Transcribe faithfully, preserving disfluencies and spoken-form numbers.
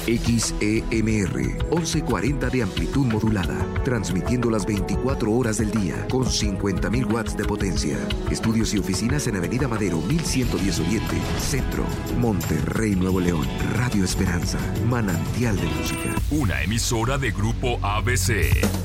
X E M R, once cuarenta de amplitud modulada, transmitiendo las veinticuatro horas del día con cincuenta mil watts de potencia. Estudios y oficinas en Avenida Madero mil ciento diez Oriente, Centro, Monterrey, Nuevo León. Radio Esperanza, manantial de música. Una emisora de Grupo A B C.